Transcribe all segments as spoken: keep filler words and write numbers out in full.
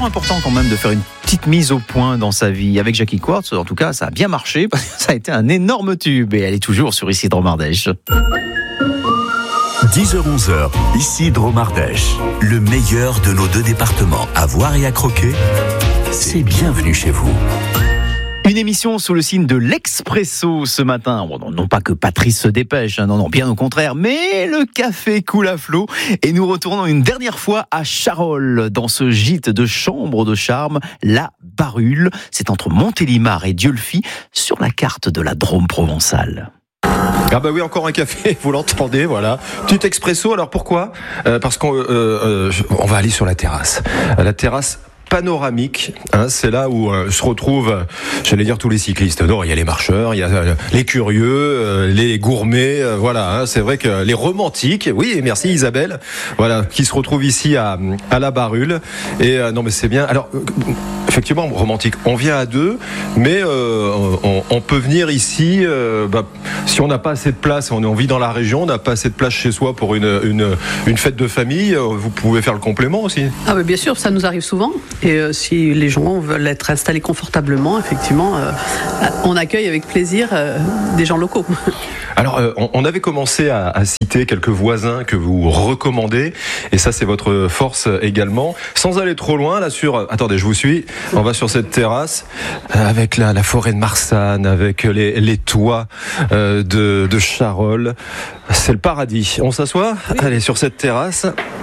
important quand même de faire une petite mise au point dans sa vie. Avec Jackie Quartz, en tout cas, ça a bien marché parce que ça a été un énorme tube et elle est toujours sur Ici Drôme Ardèche. dix heures onze heures, ici Drôme Ardèche. Le meilleur de nos deux départements à voir et à croquer, c'est bienvenue chez vous. Une émission sous le signe de l'expresso ce matin. Bon, non, non pas que Patrice se dépêche, hein, non, non, bien au contraire, mais le café coule à flot et nous retournons une dernière fois à Charolles, dans ce gîte de chambre de charme, la Barule. C'est entre Montélimar et Dieulefit, sur la carte de la Drôme provençale. Ah bah oui, encore un café, vous l'entendez, voilà. Petit expresso, alors pourquoi euh, Parce qu'on euh, euh, on va aller sur la terrasse. La terrasse panoramique, hein, c'est là où euh, se retrouvent, euh, j'allais dire tous les cyclistes. Non, il y a les marcheurs, il y a euh, les curieux, euh, les gourmets, euh, voilà. Hein, c'est vrai que les romantiques, oui, merci Isabelle, voilà, qui se retrouvent ici à, à la Barule. Et euh, non, mais c'est bien. Alors, euh, effectivement, romantique. On vient à deux, mais euh, on, on peut venir ici. Euh, bah, si on n'a pas assez de place, on, on vit dans la région, on n'a pas assez de place chez soi pour une une, une fête de famille. Vous pouvez faire le complément aussi. Ah, bah, bien sûr, ça nous arrive souvent. Et euh, si les gens veulent être installés confortablement, effectivement, euh, on accueille avec plaisir euh, des gens locaux. Alors, euh, on avait commencé à, à citer quelques voisins que vous recommandez, et ça, c'est votre force également. Sans aller trop loin, là, sur... Attendez, je vous suis. On va sur cette terrasse, avec la, la forêt de Marsanne, avec les, les toits euh, de, de Charolles. C'est le paradis. On s'assoit ? Oui. Allez, sur cette terrasse.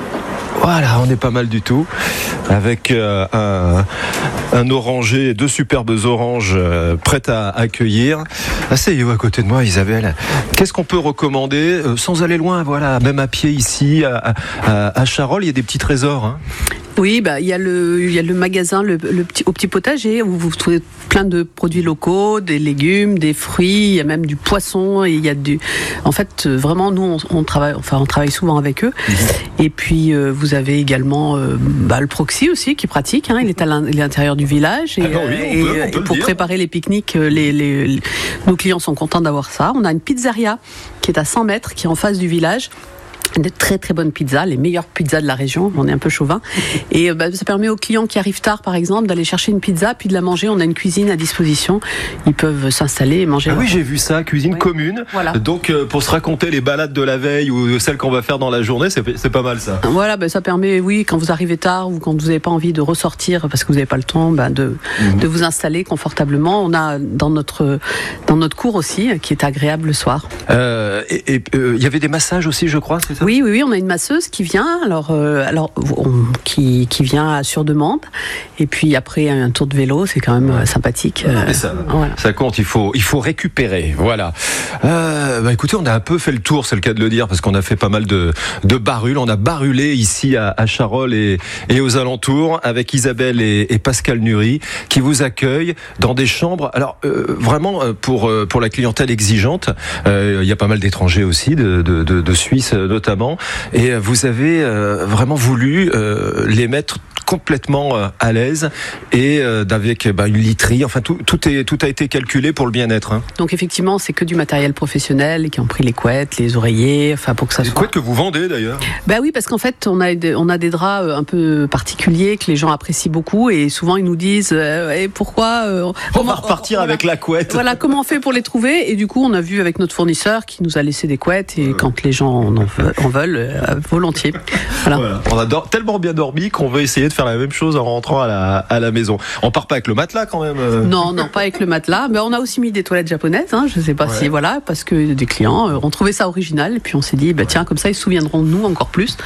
Voilà, on est pas mal du tout, avec euh, un, un oranger, deux superbes oranges euh, prêtes à accueillir. Asseyez-vous à côté de moi, Isabelle. Qu'est-ce qu'on peut recommander, euh, sans aller loin, voilà, même à pied ici, à, à, à Charolles, il y a des petits trésors, hein. Oui, bah il y a le il y a le magasin le, le petit au petit potager où vous trouvez plein de produits locaux, des légumes, des fruits, il y a même du poisson et il y a du en fait vraiment nous on, on travaille enfin on travaille souvent avec eux. Mmh. Et puis euh, vous avez également euh, bah, le Proxy aussi qui est pratique, hein, il est à l'intérieur du village et, ah non, oui, on peut, on peut et pour préparer les pique-niques les, les, les nos clients sont contents d'avoir ça. On a une pizzeria qui est à cent mètres qui est en face du village. De très très bonnes pizzas, les meilleures pizzas de la région, on est un peu chauvin. Et bah, ça permet aux clients qui arrivent tard, par exemple, d'aller chercher une pizza, puis de la manger. On a une cuisine à disposition. Ils peuvent s'installer et manger. Ah oui, j'ai vu ça, cuisine ouais. commune. Voilà. Donc euh, pour se raconter les balades de la veille ou celles qu'on va faire dans la journée, c'est, c'est pas mal ça. Voilà, bah, ça permet, oui, quand vous arrivez tard ou quand vous n'avez pas envie de ressortir parce que vous n'avez pas le temps, bah, de, mmh. de vous installer confortablement. On a dans notre, dans notre cour aussi, qui est agréable le soir. Euh, et il euh, y avait des massages aussi, je crois, c'est ça ? Oui, oui, oui, on a une masseuse qui vient, alors, euh, alors on, qui, qui vient sur demande, et puis après un tour de vélo, c'est quand même euh, sympathique. Euh, ça, voilà. Ça compte, il faut, il faut récupérer, voilà. Euh, bah écoutez, on a un peu fait le tour, c'est le cas de le dire, parce qu'on a fait pas mal de, de barules. On a barulé ici à, à Charolles et, et aux alentours avec Isabelle et, et Pascal Nury qui vous accueillent dans des chambres. Alors euh, vraiment pour pour la clientèle exigeante, euh, il y a pas mal d'étrangers aussi, de, de, de, de Suisse notamment. Et vous avez euh, vraiment voulu euh, les mettre complètement euh, à l'aise et euh, avec bah, une literie. Enfin, tout, tout, est, tout a été calculé pour le bien-être. Hein. Donc effectivement, c'est que du matériel professionnel qui ont pris les couettes, les oreillers, enfin pour que ça les soit. Les couettes que vous vendez d'ailleurs. Bah oui, parce qu'en fait, on a on a des draps un peu particuliers que les gens apprécient beaucoup et souvent ils nous disent euh, et pourquoi euh, on comment, va repartir on, avec voilà, la couette. Voilà, comment on fait pour les trouver et du coup on a vu avec notre fournisseur qui nous a laissé des couettes et euh... quand les gens en, en veulent euh, volontiers. Voilà. Voilà. On a do- tellement bien dormi qu'on veut essayer de faire la même chose en rentrant à la à la maison. On part pas avec le matelas quand même. Euh... Non, non, pas avec le matelas. Mais on a aussi mis des toilettes japonaises. Hein, je sais pas ouais. si voilà, parce que des clients euh, ont trouvé ça original et puis on s'est dit bah tiens comme ça ils se souviendront de nous encore plus.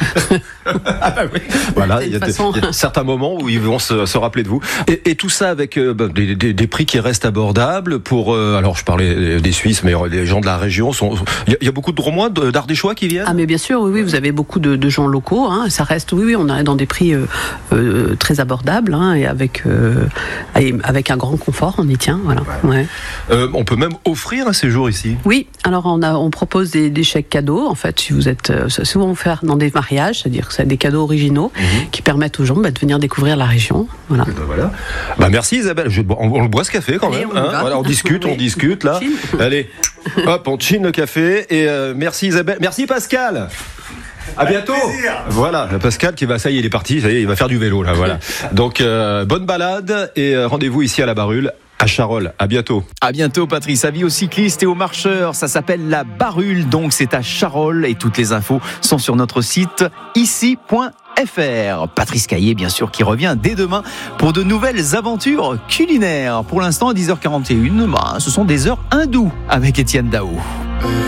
Ah bah oui. Voilà, il y, façon... y a certains moments où ils vont se, se rappeler de vous. Et, et tout ça avec euh, bah, des, des, des prix qui restent abordables pour. Euh, alors je parlais des Suisses, mais les gens de la région sont. Il y, y a beaucoup de Dromois, d'Ardéchois qui viennent. Ah mais bien sûr, oui, oui, vous avez beaucoup de, de gens locaux. Hein, ça reste, oui, oui, on est dans des prix euh, euh, très abordables hein, et avec euh, avec un grand confort, on y tient. Voilà. Ouais. Ouais. Euh, on peut même offrir un séjour ici. Oui, alors on a, on propose des, des chèques cadeaux. En fait, si vous êtes euh, souvent faire dans des mariages, c'est-à-dire que c'est des cadeaux originaux mmh. qui permettent aux gens bah, de venir découvrir la région. Voilà. Ben voilà. Bah merci Isabelle. Je, on, on le boit ce café quand Allez, même. On, hein voilà, on discute, on discute là. Allez, hop, on chine le café et euh, merci Isabelle, merci Pascal. À bientôt. Voilà, Pascal qui va, ça y est, il est parti, ça y est, il va faire du vélo là, voilà. Donc euh, bonne balade et euh, rendez-vous ici à la Barule, à Charolles. À bientôt. À bientôt, Patrice. Avis aux cyclistes et aux marcheurs. Ça s'appelle la Barule, donc c'est à Charolles et toutes les infos sont sur notre site ici point f r. Patrice Caillé, bien sûr, qui revient dès demain pour de nouvelles aventures culinaires. Pour l'instant, à dix heures quarante et une, bah, ce sont des heures hindoues avec Étienne Daou.